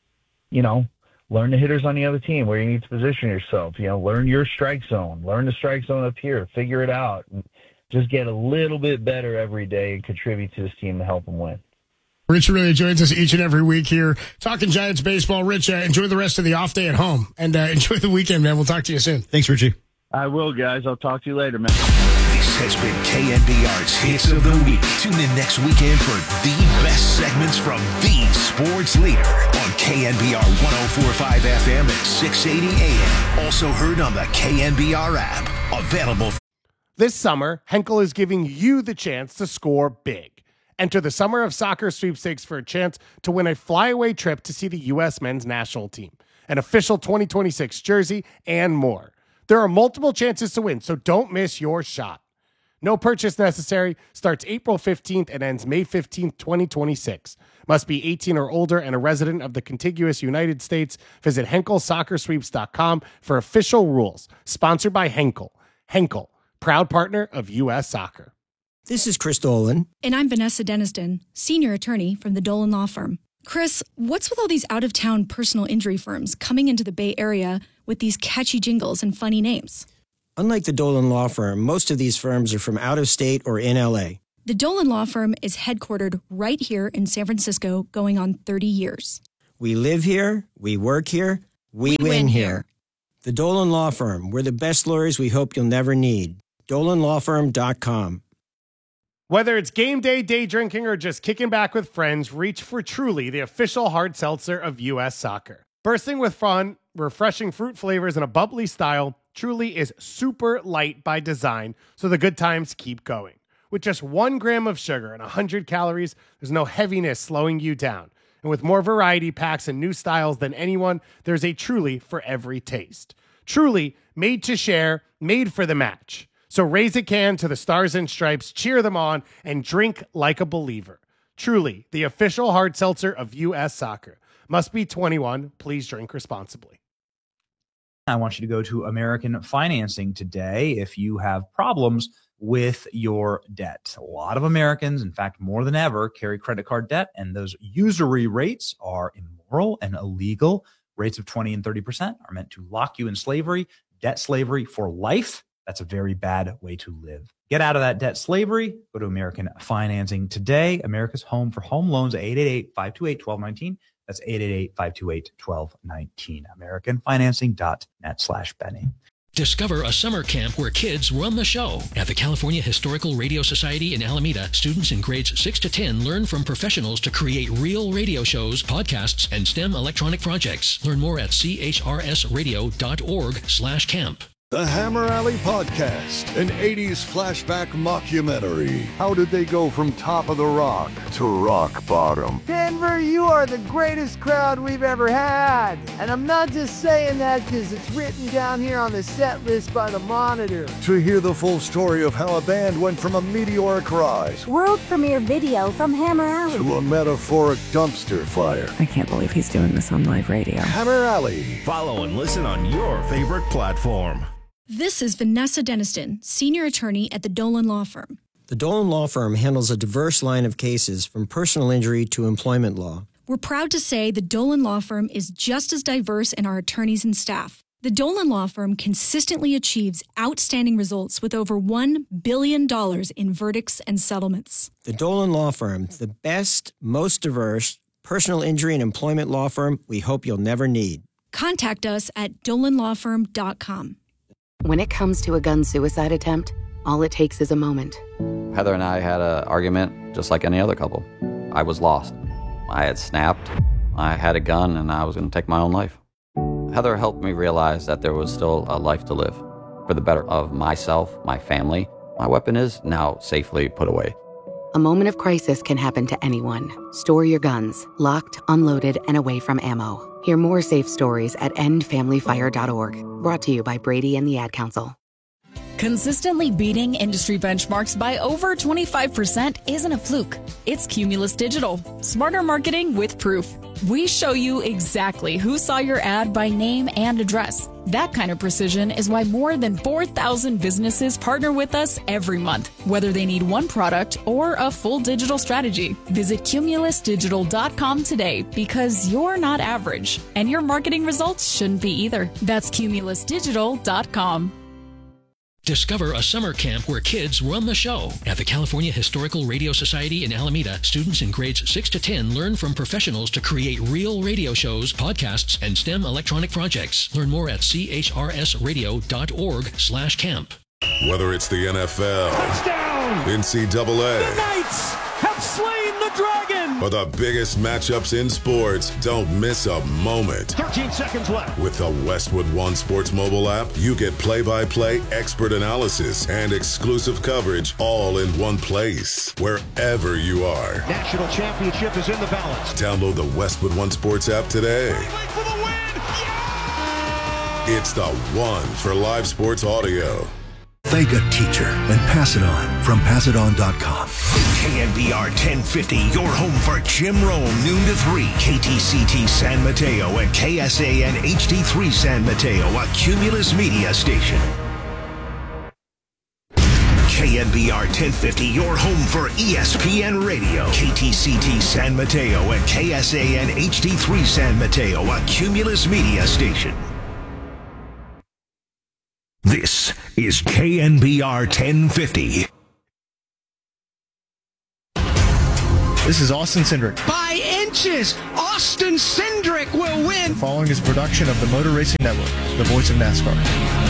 learn the hitters on the other team, where you need to position yourself. Learn your strike zone. Learn the strike zone up here. Figure it out. And just get a little bit better every day and contribute to this team to help them win. Rich really joins us each and every week here, talking Giants baseball. Rich, enjoy the rest of the off day at home, and enjoy the weekend, man. We'll talk to you soon. Thanks, Richie. I will, guys. I'll talk to you later, man. This has been KNBR's Hits of the Week. Tune in next weekend for the best segments from the sports leader on KNBR 104.5 FM at 680 AM. Also heard on the KNBR app. Available. This summer, Henkel is giving you the chance to score big. Enter the Summer of Soccer sweepstakes for a chance to win a flyaway trip to see the U.S. men's national team, an official 2026 jersey, and more. There are multiple chances to win, so don't miss your shot. No purchase necessary. Starts April 15th and ends May 15th, 2026. Must be 18 or older and a resident of the contiguous United States. Visit HenkelSoccerSweeps.com for official rules. Sponsored by Henkel. Henkel, proud partner of U.S. Soccer. This is Chris Dolan. And I'm Vanessa Deniston, senior attorney from the Dolan Law Firm. Chris, what's with all these out-of-town personal injury firms coming into the Bay Area with these catchy jingles and funny names? Unlike the Dolan Law Firm, most of these firms are from out of state or in L.A. The Dolan Law Firm is headquartered right here in San Francisco, going on 30 years. We live here, we work here, we win here. The Dolan Law Firm, we're the best lawyers we hope you'll never need. DolanLawFirm.com. Whether it's game day, day drinking, or just kicking back with friends, reach for Truly, the official hard seltzer of U.S. soccer. Bursting with fun, refreshing fruit flavors, and a bubbly style, Truly is super light by design, so the good times keep going. With just 1 gram of sugar and 100 calories, there's no heaviness slowing you down. And with more variety packs and new styles than anyone, there's a Truly for every taste. Truly, made to share, made for the match. So raise a can to the Stars and Stripes, cheer them on, and drink like a believer. Truly, the official hard seltzer of U.S. soccer. Must be 21. Please drink responsibly. I want you to go to American Financing today if you have problems with your debt. A lot of Americans, in fact, more than ever, carry credit card debt, and those usury rates are immoral and illegal. Rates of 20 and 30% are meant to lock you in slavery, debt slavery for life. That's a very bad way to live. Get out of that debt slavery. Go to American Financing today. America's home for home loans at 888-528-1219. That's 888-528-1219. AmericanFinancing.net/Benny. Discover a summer camp where kids run the show. At the California Historical Radio Society in Alameda, students in grades 6 to 10 learn from professionals to create real radio shows, podcasts, and STEM electronic projects. Learn more at chrsradio.org/camp. The Hammer Alley Podcast, an 80s flashback mockumentary. How did they go from top of the rock to rock bottom? Denver, you are the greatest crowd we've ever had. And I'm not just saying that because it's written down here on the set list by the Monitor. To hear the full story of how a band went from a meteoric rise, world premiere video from Hammer Alley, to a metaphoric dumpster fire. I can't believe he's doing this on live radio. Hammer Alley. Follow and listen on your favorite platform. This is Vanessa Deniston, senior attorney at the Dolan Law Firm. The Dolan Law Firm handles a diverse line of cases from personal injury to employment law. We're proud to say the Dolan Law Firm is just as diverse in our attorneys and staff. The Dolan Law Firm consistently achieves outstanding results with over $1 billion in verdicts and settlements. The Dolan Law Firm, the best, most diverse personal injury and employment law firm we hope you'll never need. Contact us at dolanlawfirm.com. When it comes to a gun suicide attempt, all it takes is a moment. Heather and I had an argument just like any other couple. I was lost. I had snapped. I had a gun and I was going to take my own life. Heather helped me realize that there was still a life to live for the better of myself, my family. My weapon is now safely put away. A moment of crisis can happen to anyone. Store your guns, locked, unloaded, and away from ammo. Hear more safe stories at endfamilyfire.org. Brought to you by Brady and the Ad Council. Consistently beating industry benchmarks by over 25% isn't a fluke. It's Cumulus Digital. Smarter marketing with proof. We show you exactly who saw your ad by name and address. That kind of precision is why more than 4,000 businesses partner with us every month, whether they need one product or a full digital strategy. Visit cumulusdigital.com today because you're not average, and your marketing results shouldn't be either. That's cumulusdigital.com. Discover a summer camp where kids run the show. At the California Historical Radio Society in Alameda, students in grades 6 to 10 learn from professionals to create real radio shows, podcasts, and STEM electronic projects. Learn more at chrsradio.org/camp. Whether it's the NFL, touchdown, NCAA, the Knights have slain the dragon, or the biggest matchups in sports, don't miss a moment. 13 seconds left. With the Westwood One Sports mobile app, you get play-by-play, expert analysis, and exclusive coverage all in one place, wherever you are. National championship is in the balance. Download the Westwood One Sports app today. For the win. Yeah! It's the one for live sports audio. Thank a teacher and pass it on from PassItOn.com. KNBR 1050, your home for Jim Rome, noon to 3. KTCT San Mateo and KSAN HD3 San Mateo, a Cumulus media station. KNBR 1050, your home for ESPN Radio. KTCT San Mateo and KSAN HD3 San Mateo, a Cumulus media station. This is KNBR 1050. This is Austin Cindric. By inches, Austin Cindric will win. The following is a production of the Motor Racing Network, the voice of NASCAR.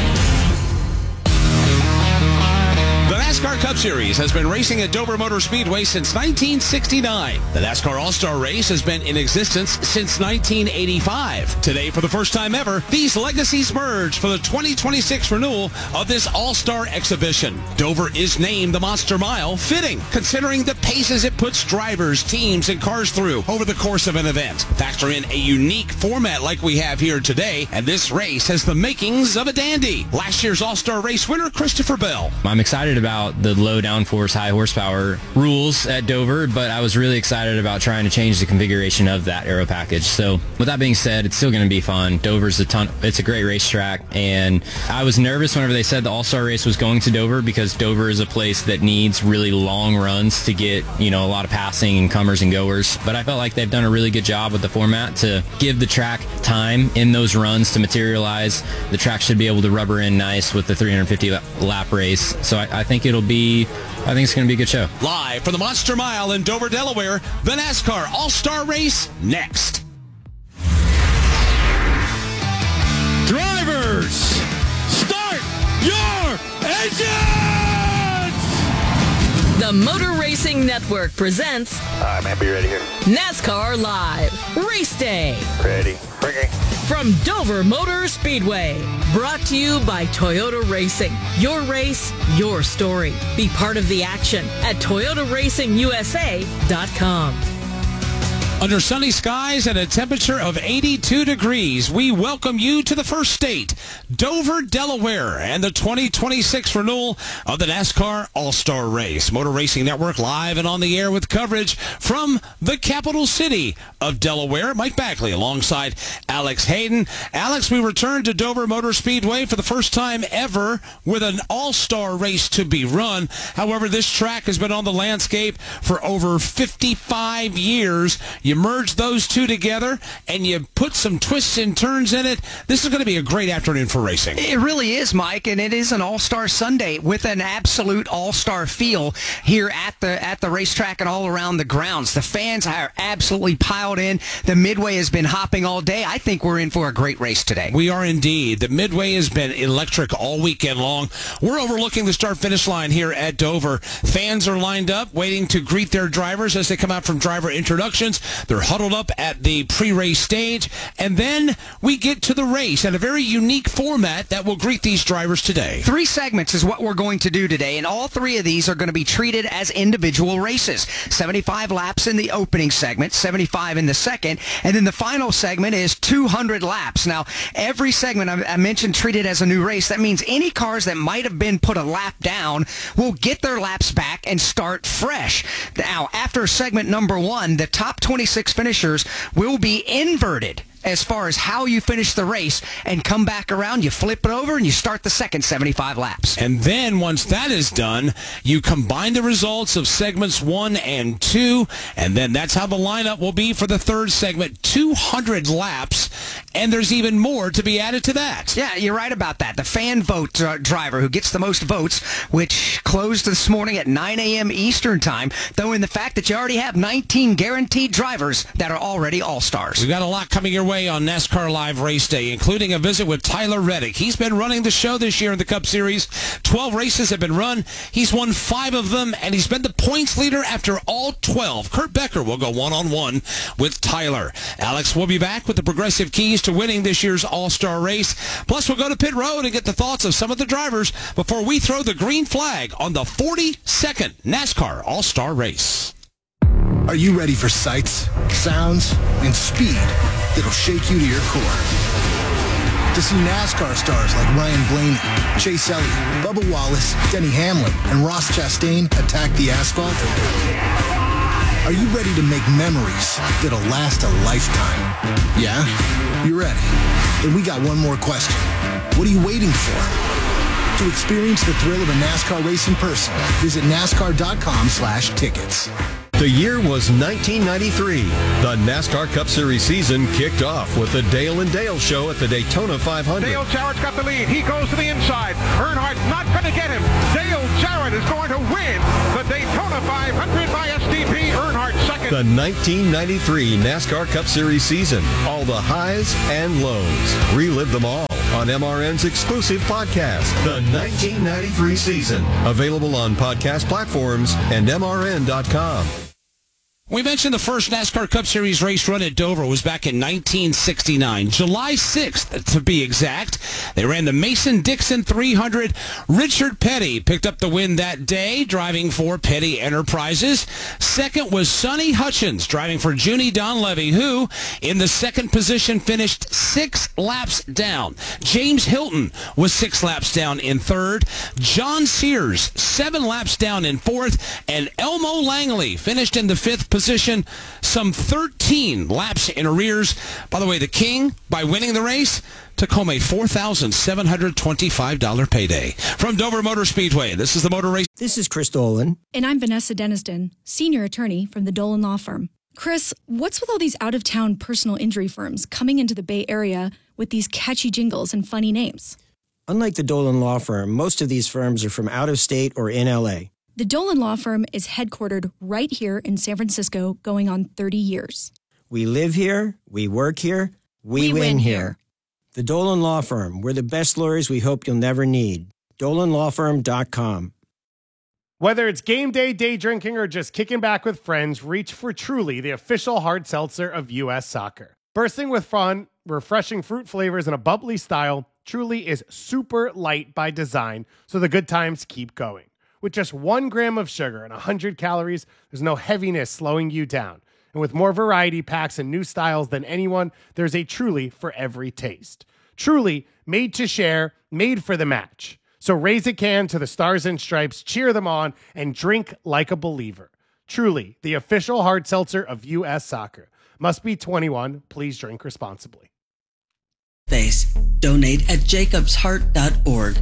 The NASCAR Cup Series has been racing at Dover Motor Speedway since 1969. The NASCAR All-Star Race has been in existence since 1985. Today, for the first time ever, these legacies merge for the 2026 renewal of this All-Star exhibition. Dover is named the Monster Mile, fitting, considering the paces it puts drivers, teams, and cars through over the course of an event. Factor in a unique format like we have here today, and this race has the makings of a dandy. Last year's All-Star Race winner, Christopher Bell. I'm excited about the low downforce, high horsepower rules at Dover, but I was really excited about trying to change the configuration of that aero package. So with that being said, it's still going to be fun. Dover's it's a great racetrack, and I was nervous whenever they said the All-Star Race was going to Dover, because Dover is a place that needs really long runs to get, a lot of passing and comers and goers. But I felt like they've done a really good job with the format to give the track time in those runs to materialize. The track should be able to rubber in nice with the 350 lap race. So I think it's going to be a good show. Live from the Monster Mile in Dover, Delaware, the NASCAR All-Star Race next. Drivers, start your engines! The Motor Racing Network presents All right, man, be ready here. NASCAR Live Race Day. Ready. Bringing. From Dover Motor Speedway. Brought to you by Toyota Racing. Your race, your story. Be part of the action at ToyotaRacingUSA.com. Under sunny skies and a temperature of 82 degrees, we welcome you to the first state, Dover, Delaware, and the 2026 renewal of the NASCAR All-Star Race. Motor Racing Network live and on the air with coverage from the capital city of Delaware. Mike Backley alongside Alex Hayden. Alex, we return to Dover Motor Speedway for the first time ever with an All-Star Race to be run. However, this track has been on the landscape for over 55 years. You merge those two together, and you put some twists and turns in it. This is going to be a great afternoon for racing. It really is, Mike, and it is an all-star Sunday with an absolute all-star feel here at the racetrack and all around the grounds. The fans are absolutely piled in. The Midway has been hopping all day. I think we're in for a great race today. We are indeed. The Midway has been electric all weekend long. We're overlooking the start-finish line here at Dover. Fans are lined up, waiting to greet their drivers as they come out from driver introductions. They're huddled up at the pre-race stage, and then we get to the race at a very unique format that will greet these drivers today. 3 segments is what we're going to do today, and all 3 of these are going to be treated as individual races. 75 laps in the opening segment, 75 in the second, and then the final segment is 200 laps. Now, every segment I mentioned treated as a new race. That means any cars that might have been put a lap down will get their laps back and start fresh. Now, after segment number 1, the top 26 finishers will be inverted as far as how you finish the race and come back around. You flip it over and you start the second 75 laps. And then once that is done, you combine the results of segments 1 and 2, and then that's how the lineup will be for the third segment, 200 laps, and there's even more to be added to that. Yeah, you're right about that. The fan vote driver who gets the most votes, which closed this morning at 9 a.m. Eastern time, though in the fact that you already have 19 guaranteed drivers that are already all-stars. We've got a lot coming your way on NASCAR Live Race Day, including a visit with Tyler Reddick. He's been running the show this year in the Cup Series. 12 races have been run. He's won 5 of them, and he's been the points leader after all 12. Kurt Becker will go one-on-one with Tyler. Alex will be back with the progressive keys to winning this year's All-Star Race. Plus, we'll go to pit road and get the thoughts of some of the drivers before we throw the green flag on the 42nd NASCAR All-Star Race. Are you ready for sights, sounds, and speed that'll shake you to your core? To see NASCAR stars like Ryan Blaney, Chase Elliott, Bubba Wallace, Denny Hamlin, and Ross Chastain attack the asphalt? Are you ready to make memories that'll last a lifetime? Yeah? You're ready. Then we got one more question. What are you waiting for? To experience the thrill of a NASCAR race in person, visit NASCAR.com/tickets. The year was 1993. The NASCAR Cup Series season kicked off with the Dale and Dale Show at the Daytona 500. Dale Jarrett's got the lead. He goes to the inside. Earnhardt's not going to get him. Dale Jarrett is going to win the Daytona 500 by STP. Earnhardt second. The 1993 NASCAR Cup Series season. All the highs and lows. Relive them all on MRN's exclusive podcast, The 1993 Season. Available on podcast platforms and MRN.com. We mentioned the first NASCAR Cup Series race run at Dover was back in 1969, July 6th to be exact. They ran the Mason-Dixon 300. Richard Petty picked up the win that day, driving for Petty Enterprises. Second was Sonny Hutchins, driving for Junie Donlevy, who, in the second position, finished 6 laps down. James Hilton was 6 laps down in third. John Sears, 7 laps down in fourth. And Elmo Langley finished in the fifth position, some 13 laps in arrears. By the way, the king, by winning the race, took home a $4,725 payday. From Dover Motor Speedway, this is the Motor Race. This is Chris Dolan. And I'm Vanessa Deniston, senior attorney from the Dolan Law Firm. Chris, what's with all these out-of-town personal injury firms coming into the Bay Area with these catchy jingles and funny names? Unlike the Dolan Law Firm, most of these firms are from out of state or in L.A. The Dolan Law Firm is headquartered right here in San Francisco, going on 30 years. We live here, we work here, we win here. The Dolan Law Firm, we're the best lawyers we hope you'll never need. DolanLawFirm.com. Whether it's game day, day drinking, or just kicking back with friends, reach for Truly, the official hard seltzer of U.S. Soccer. Bursting with fun, refreshing fruit flavors, and a bubbly style, Truly is super light by design, so the good times keep going. With just 1 gram of sugar and 100 calories, there's no heaviness slowing you down. And with more variety packs and new styles than anyone, there's a Truly for every taste. Truly, made to share, made for the match. So raise a can to the Stars and Stripes, cheer them on, and drink like a believer. Truly, the official hard seltzer of U.S. Soccer. Must be 21. Please drink responsibly. Donate at jacobsheart.org.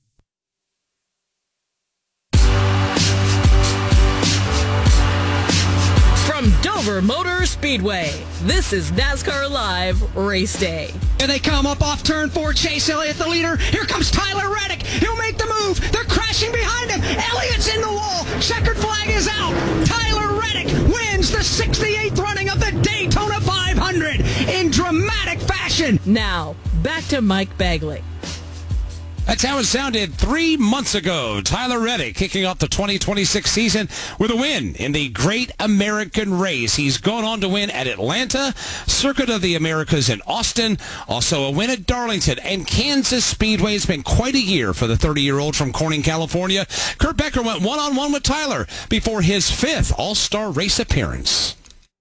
From Dover Motor Speedway, this is NASCAR Live Race Day. And they come up off turn 4. Chase Elliott, the leader. Here comes Tyler Reddick. He'll make the move. They're crashing behind him. Elliott's in the wall. Checkered flag is out. Tyler Reddick wins the 68th running of the Daytona 500 in dramatic fashion. Now, back to Mike Bagley. That's how it sounded 3 months ago. Tyler Reddick kicking off the 2026 season with a win in the Great American Race. He's gone on to win at Atlanta, Circuit of the Americas in Austin, also a win at Darlington and Kansas Speedway. It's been quite a year for the 30-year-old from Corning, California. Kurt Becker went one-on-one with Tyler before his 5th All-Star race appearance.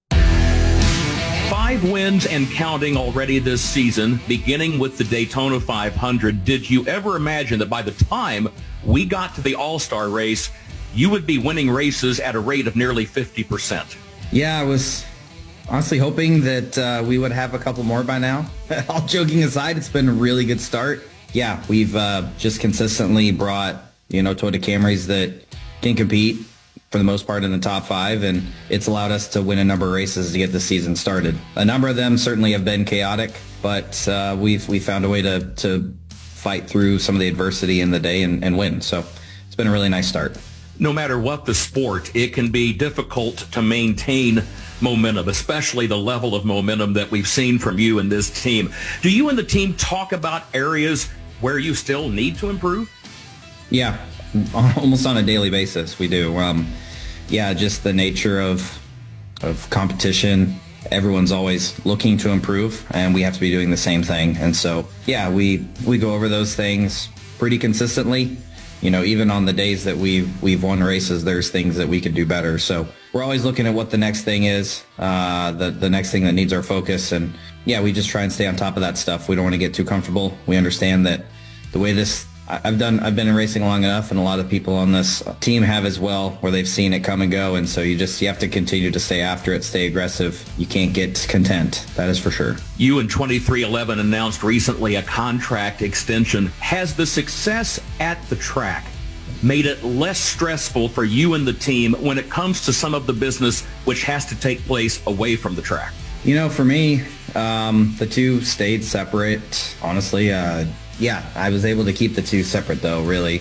5 wins and counting already this season, beginning with the Daytona 500. Did you ever imagine that by the time we got to the All-Star race, you would be winning races at a rate of nearly 50%? Yeah, I was honestly hoping that we would have a couple more by now. All joking aside, it's been a really good start. Yeah, we've just consistently brought, Toyota Camrys that can compete for the most part in the top 5, and it's allowed us to win a number of races to get the season started. A number of them certainly have been chaotic, but we found a way to fight through some of the adversity in the day and win. So it's been a really nice start. No matter what the sport, it can be difficult to maintain momentum, especially the level of momentum that we've seen from you and this team. Do you and the team talk about areas where you still need to improve? Yeah, almost on a daily basis we do. Just the nature of competition. Everyone's always looking to improve, and we have to be doing the same thing. And so, we go over those things pretty consistently. Even on the days that we've won races, there's things that we could do better. So we're always looking at what the next thing is, the next thing that needs our focus. And we just try and stay on top of that stuff. We don't want to get too comfortable. We understand that the way I've been in racing long enough, and a lot of people on this team have as well, where they've seen it come and go, and so you have to continue to stay after it, stay aggressive. You can't get content, that is for sure. You and 23XI announced recently a contract extension. Has the success at the track made it less stressful for you and the team when it comes to some of the business which has to take place away from the track? You know, for me, the two stayed separate, honestly. Yeah, I was able to keep the two separate, though, really,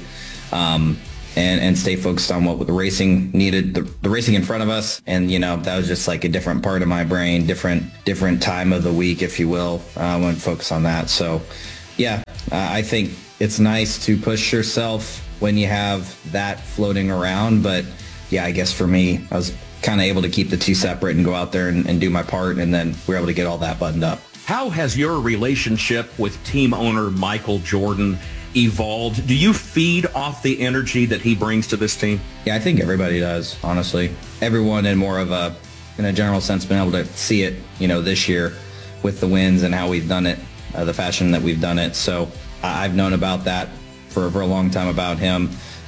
and stay focused on what the racing needed, the racing in front of us. And, you know, that was just like a different part of my brain, different time of the week, if you will, when focus on that. So, yeah, I think it's nice to push yourself when you have that floating around. But, yeah, I guess for me, I was kind of able to keep the two separate and go out there and do my part, and then we were able to get all that buttoned up. How has your relationship with team owner Michael Jordan evolved? Do you feed off the energy that he brings to this team? Yeah, I think everybody does, honestly. Everyone in more of a, in a general sense, been able to see it, you know, this year with the wins and how we've done it, the fashion that we've done it. So I've known about that for a long time about him.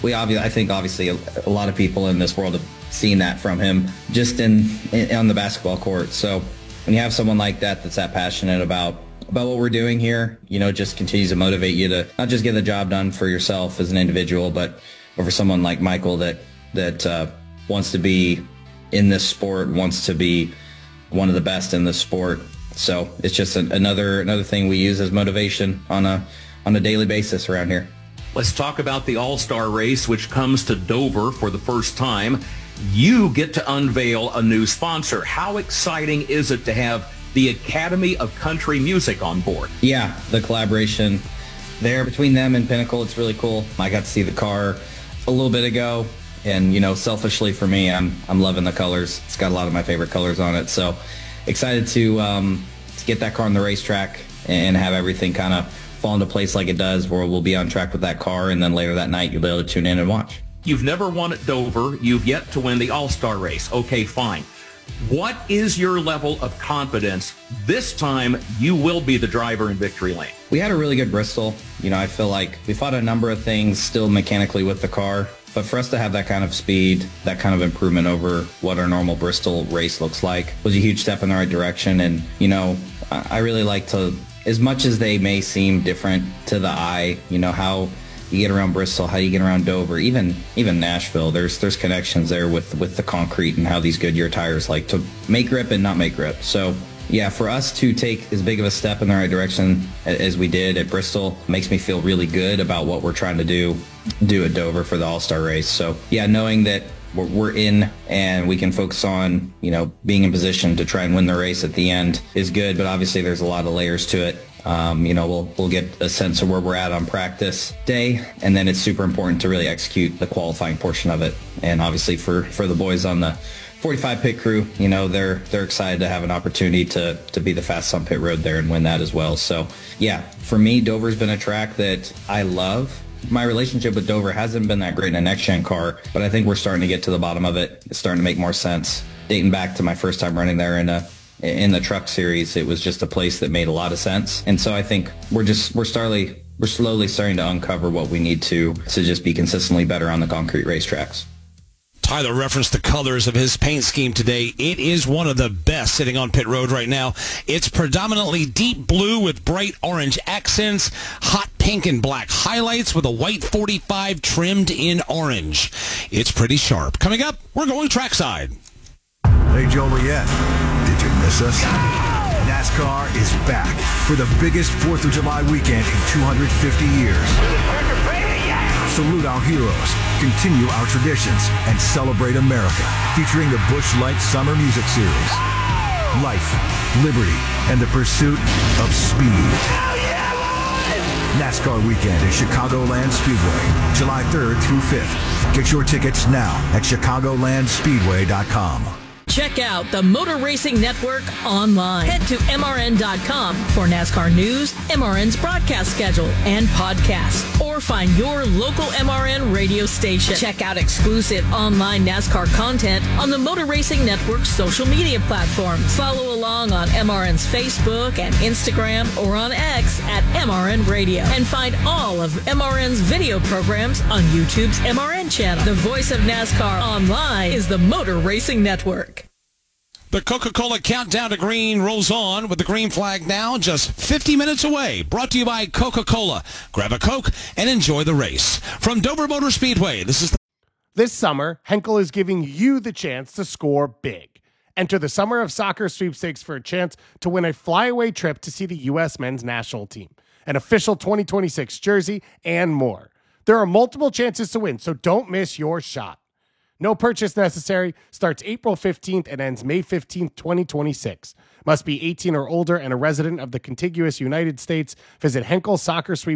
I think obviously a lot of people in this world have seen that from him just on the basketball court. So when you have someone like that that's that passionate about what we're doing here, you know, it just continues to motivate you to not just get the job done for yourself as an individual, but for someone like Michael that wants to be in this sport, wants to be one of the best in this sport. So it's just another thing we use as motivation on a daily basis around here. Let's talk about the All-Star race, which comes to Dover for the first time. You get to unveil a new sponsor. How exciting is it to have the Academy of Country Music on board? Yeah, the collaboration there between them and Pinnacle, it's really cool. I got to see the car a little bit ago, and, you know, selfishly for me, I'm loving the colors. It's got a lot of my favorite colors on it, so excited to get that car on the racetrack and have everything kind of fall into place like it does, where we'll be on track with that car, and then later that night you'll be able to tune in and watch. You've never won at Dover. You've yet to win the All-Star race. Okay, fine. What is your level of confidence this time you will be the driver in victory lane? We had a really good Bristol. You know, I feel like we fought a number of things still mechanically with the car, but for us to have that kind of speed, that kind of improvement over what our normal Bristol race looks like was a huge step in the right direction. And, you know, I really like to, as much as they may seem different to the eye, you know, how you get around Bristol, how you get around Dover, even Nashville, there's connections there with the concrete and how these Goodyear tires like to make grip and not make grip. So yeah, for us to take as big of a step in the right direction as we did at Bristol makes me feel really good about what we're trying to do at Dover for the All-Star race. So yeah, knowing that we're in and we can focus on, you know, being in position to try and win the race at the end is good, but obviously there's a lot of layers to it. You know, we'll get a sense of where we're at on practice day, and then it's super important to really execute the qualifying portion of it. And obviously for the boys on the 45 pit crew, you know, they're excited to have an opportunity to be the fastest on pit road there and win that as well. So yeah, for me, Dover's been a track that I love. My relationship with Dover hasn't been that great in a next-gen car, but I think we're starting to get to the bottom of it. It's starting to make more sense. Dating back to my first time running there in the truck series, it was just a place that made a lot of sense. And so I think we're slowly starting to uncover what we need to just be consistently better on the concrete racetracks. Tyler referenced the colors of his paint scheme today. It is one of the best sitting on pit road right now. It's predominantly deep blue with bright orange accents, hot pink and black highlights with a white 45 trimmed in orange. It's pretty sharp. Coming up, we're going trackside. Hey, Joliet, did you miss us? NASCAR is back for the biggest 4th of July weekend in 250 years. Salute our heroes, continue our traditions, and celebrate America, featuring the Busch Light Summer Music Series. Life, liberty, and the pursuit of speed. NASCAR weekend at Chicagoland Speedway, July 3rd through 5th. Get your tickets now at chicagolandspeedway.com. Check out the Motor Racing Network online. Head to MRN.com for NASCAR news, MRN's broadcast schedule, and podcasts. Or find your local MRN radio station. Check out exclusive online NASCAR content on the Motor Racing Network's social media platforms. Follow along on MRN's Facebook and Instagram or on X at MRN Radio. And find all of MRN's video programs on YouTube's MRN channel. The voice of NASCAR online is the Motor Racing Network. The Coca-Cola Countdown to Green rolls on with the green flag now just 50 minutes away. Brought to you by Coca-Cola. Grab a Coke and enjoy the race. From Dover Motor Speedway, This summer, Henkel is giving you the chance to score big. Enter the Summer of Soccer sweepstakes for a chance to win a flyaway trip to see the U.S. men's national team, an official 2026 jersey, and more. There are multiple chances to win, so don't miss your shot. No purchase necessary. Starts April 15th and ends May 15th, 2026. Must be 18 or older and a resident of the contiguous United States. Visit Henkel Soccer Sweep